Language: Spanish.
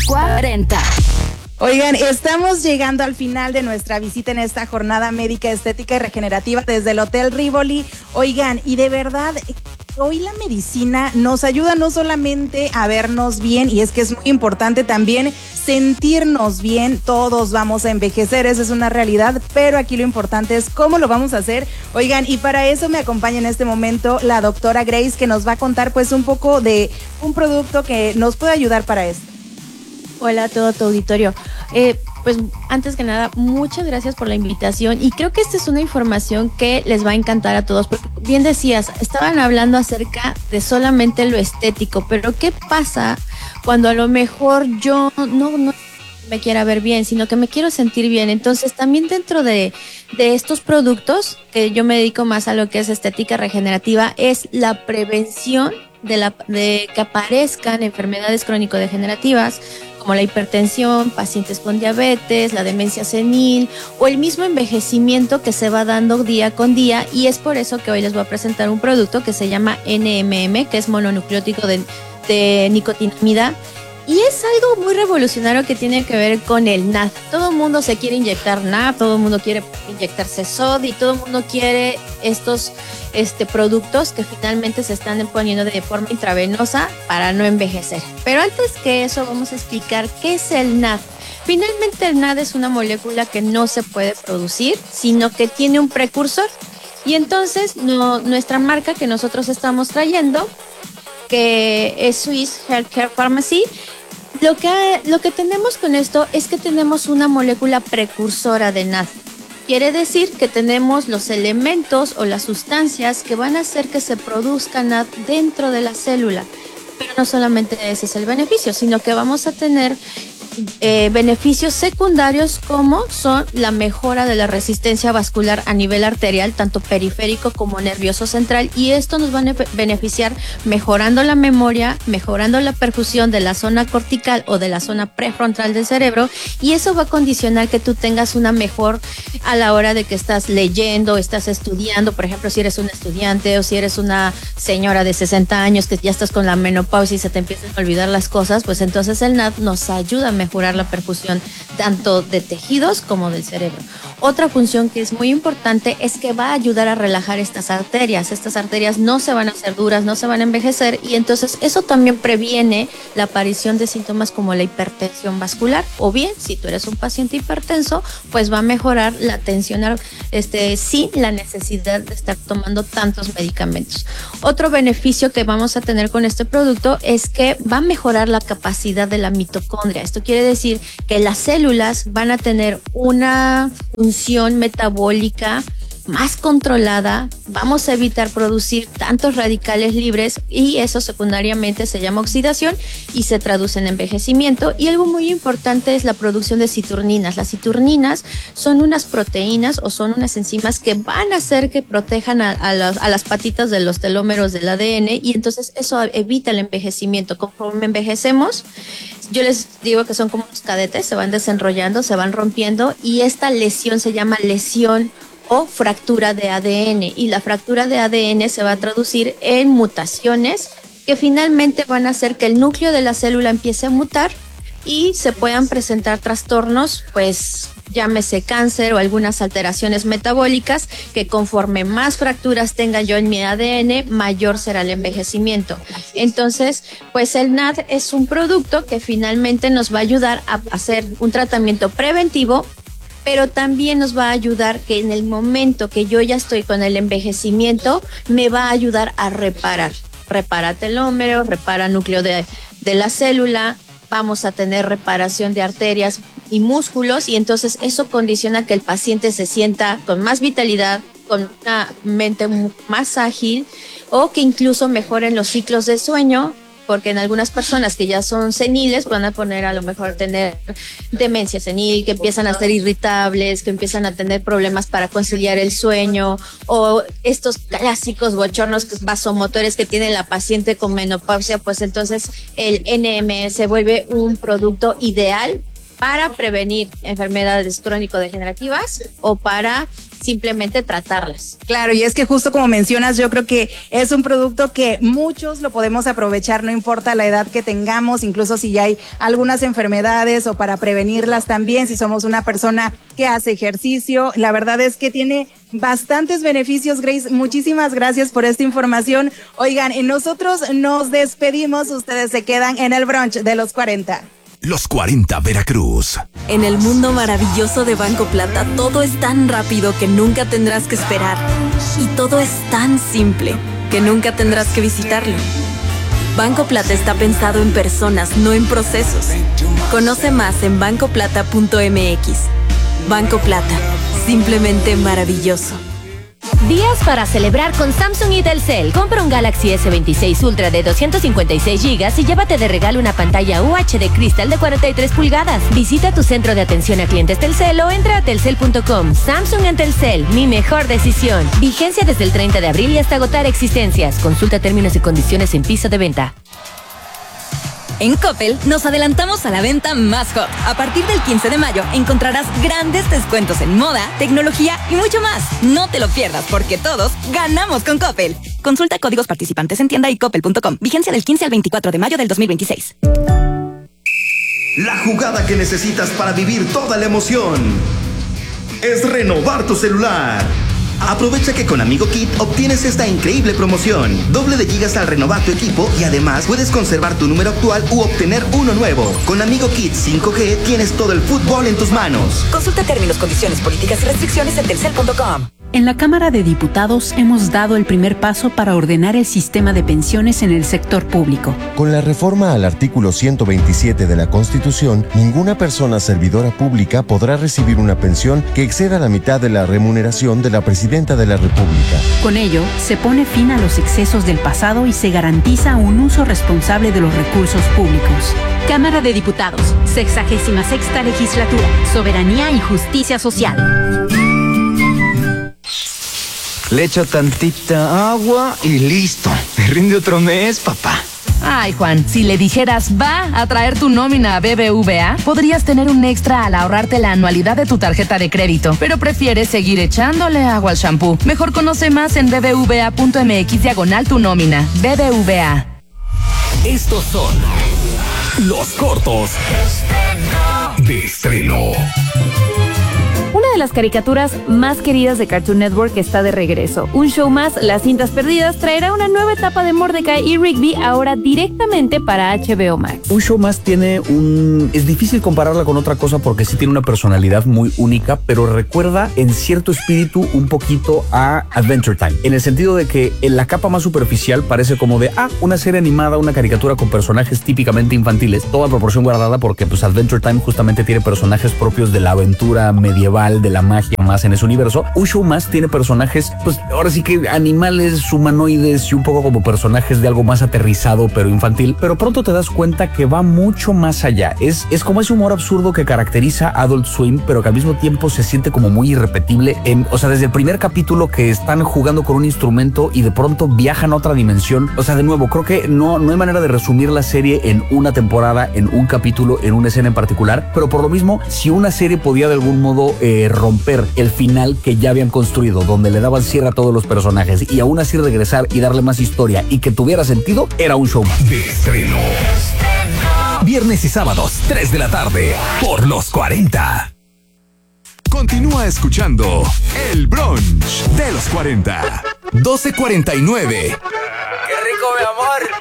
40. Oigan, estamos llegando al final de nuestra visita en esta jornada médica, estética y regenerativa desde el Hotel Rivoli. Oigan, y de verdad, hoy la medicina nos ayuda no solamente a vernos bien, y es que es muy importante también sentirnos bien. Todos vamos a envejecer, esa es una realidad, pero aquí lo importante es cómo lo vamos a hacer. Oigan, y para eso me acompaña en este momento la doctora Grace, que nos va a contar pues un poco de un producto que nos puede ayudar para esto. Hola a todo tu auditorio. Pues antes que nada, muchas gracias por la invitación y creo que esta es una información que les va a encantar a todos, porque bien decías, estaban hablando acerca de solamente lo estético, pero ¿qué pasa cuando a lo mejor yo no me quiera ver bien, sino que me quiero sentir bien? Entonces también dentro de estos productos, que yo me dedico más a lo que es estética regenerativa, es la prevención de que aparezcan enfermedades crónico-degenerativas como la hipertensión, pacientes con diabetes, la demencia senil o el mismo envejecimiento que se va dando día con día, y es por eso que hoy les voy a presentar un producto que se llama NMM, que es mononucleótido de nicotinamida. Y es algo muy revolucionario que tiene que ver con el NAD. Todo el mundo se quiere inyectar NAD, todo el mundo quiere inyectarse SOD y todo el mundo quiere estos productos que finalmente se están poniendo de forma intravenosa para no envejecer. Pero antes que eso vamos a explicar qué es el NAD. Finalmente el NAD es una molécula que no se puede producir, sino que tiene un precursor. Y entonces nuestra marca que nosotros estamos trayendo, que es Swiss Healthcare Pharmacy, lo que tenemos con esto es que tenemos una molécula precursora de NAD. Quiere decir que tenemos los elementos o las sustancias que van a hacer que se produzca NAD dentro de la célula. Pero no solamente ese es el beneficio, sino que vamos a tener beneficios secundarios como son la mejora de la resistencia vascular a nivel arterial, tanto periférico como nervioso central, y esto nos va a beneficiar mejorando la memoria, mejorando la perfusión de la zona cortical o de la zona prefrontal del cerebro, y eso va a condicionar que tú tengas una mejor a la hora de que estás leyendo, estás estudiando. Por ejemplo, si eres un estudiante o si eres una señora de 60 años que ya estás con la menopausia y se te empiezan a olvidar las cosas, pues entonces el NAD nos ayuda a mejorar la perfusión tanto de tejidos como del cerebro. Otra función que es muy importante es que va a ayudar a relajar estas arterias. Estas arterias no se van a hacer duras, no se van a envejecer, y entonces eso también previene la aparición de síntomas como la hipertensión vascular, o bien si tú eres un paciente hipertenso, pues va a mejorar la tensión sin la necesidad de estar tomando tantos medicamentos. Otro beneficio que vamos a tener con este producto es que va a mejorar la capacidad de la mitocondria. Esto quiere decir que las células van a tener una función metabólica más controlada, vamos a evitar producir tantos radicales libres, y eso secundariamente se llama oxidación y se traduce en envejecimiento. Y algo muy importante es la producción de citurninas. Las citurninas son unas proteínas o son unas enzimas que van a hacer que protejan a las patitas de los telómeros del ADN, y entonces eso evita el envejecimiento. Conforme envejecemos, yo les digo que son como unos cadetes, se van desenrollando, se van rompiendo, y esta lesión se llama lesión o fractura de ADN, y la fractura de ADN se va a traducir en mutaciones que finalmente van a hacer que el núcleo de la célula empiece a mutar y se puedan presentar trastornos, pues llámese cáncer o algunas alteraciones metabólicas, que conforme más fracturas tenga yo en mi ADN, mayor será el envejecimiento. Entonces, pues el NAD es un producto que finalmente nos va a ayudar a hacer un tratamiento preventivo, pero también nos va a ayudar que en el momento que yo ya estoy con el envejecimiento, me va a ayudar a reparar. Repara telómero, repara núcleo de la célula, vamos a tener reparación de arterias y músculos, y entonces eso condiciona que el paciente se sienta con más vitalidad, con una mente más ágil, o que incluso mejoren los ciclos de sueño, porque en algunas personas que ya son seniles van a poner a lo mejor tener demencia senil, que empiezan a ser irritables, que empiezan a tener problemas para conciliar el sueño, o estos clásicos bochornos vasomotores que tiene la paciente con menopausia. Pues entonces el NMS se vuelve un producto ideal para prevenir enfermedades crónico-degenerativas o para simplemente tratarlas. Claro, y es que justo como mencionas, yo creo que es un producto que muchos lo podemos aprovechar, no importa la edad que tengamos, incluso si ya hay algunas enfermedades o para prevenirlas también, si somos una persona que hace ejercicio. La verdad es que tiene bastantes beneficios, Grace. Muchísimas gracias por esta información. Oigan, y nosotros nos despedimos, ustedes se quedan en el brunch de los 40. Los 40 Veracruz. En el mundo maravilloso de Banco Plata, todo es tan rápido que nunca tendrás que esperar. Y todo es tan simple que nunca tendrás que visitarlo. Banco Plata está pensado en personas, no en procesos. Conoce más en bancoplata.mx. Banco Plata, simplemente maravilloso. Días para celebrar con Samsung y Telcel. Compra un Galaxy S26 Ultra de 256 GB y llévate de regalo una pantalla UHD Crystal de 43 pulgadas. Visita tu centro de atención a clientes Telcel o entra a telcel.com. Samsung en Telcel, mi mejor decisión. Vigencia desde el 30 de abril y hasta agotar existencias. Consulta términos y condiciones en piso de venta. En Coppel nos adelantamos a la venta más hot. A partir del 15 de mayo encontrarás grandes descuentos en moda, tecnología y mucho más. No te lo pierdas porque todos ganamos con Coppel. Consulta códigos participantes en tienda y coppel.com. Vigencia del 15 al 24 de mayo del 2026. La jugada que necesitas para vivir toda la emoción es renovar tu celular. Aprovecha que con Amigo Kit obtienes esta increíble promoción. Doble de gigas al renovar tu equipo y además puedes conservar tu número actual u obtener uno nuevo. Con Amigo Kit 5G tienes todo el fútbol en tus manos. Consulta términos, condiciones, políticas y restricciones en telcel.com. En la Cámara de Diputados hemos dado el primer paso para ordenar el sistema de pensiones en el sector público. Con la reforma al artículo 127 de la Constitución, ninguna persona servidora pública podrá recibir una pensión que exceda la mitad de la remuneración de la Presidenta de la República. Con ello, se pone fin a los excesos del pasado y se garantiza un uso responsable de los recursos públicos. Cámara de Diputados, 66ª Legislatura, Soberanía y Justicia Social. Le echo tantita agua y listo. Me rinde otro mes, papá. Ay, Juan, si le dijeras va a traer tu nómina a BBVA, podrías tener un extra al ahorrarte la anualidad de tu tarjeta de crédito, pero prefieres seguir echándole agua al shampoo. Mejor conoce más en bbva.mx/tu nómina. BBVA. Estos son los cortos de estreno. Una de las caricaturas más queridas de Cartoon Network está de regreso. Un show más, Las Cintas Perdidas, traerá una nueva etapa de Mordecai y Rigby ahora directamente para HBO Max. Un show más es difícil compararla con otra cosa porque sí tiene una personalidad muy única, pero recuerda en cierto espíritu un poquito a Adventure Time, en el sentido de que en la capa más superficial parece como de una serie animada, una caricatura con personajes típicamente infantiles, toda proporción guardada porque pues Adventure Time justamente tiene personajes propios de la aventura medieval, de la magia más en ese universo. Un show más tiene personajes, pues ahora sí que animales, humanoides y un poco como personajes de algo más aterrizado pero infantil, pero pronto te das cuenta que va mucho más allá. Es como ese humor absurdo que caracteriza Adult Swim, pero que al mismo tiempo se siente como muy irrepetible. O sea, desde el primer capítulo que están jugando con un instrumento y de pronto viajan a otra dimensión. O sea, de nuevo, creo que no hay manera de resumir la serie en una temporada, en un capítulo, en una escena en particular, pero por lo mismo, si una serie podía de algún modo romper el final que ya habían construido, donde le daban cierre a todos los personajes y aún así regresar y darle más historia y que tuviera sentido, era un show más. De estreno. Viernes y sábados, 3 de la tarde, por los 40. Continúa escuchando El Brunch de los 40. 12:49. ¡Qué rico, mi amor!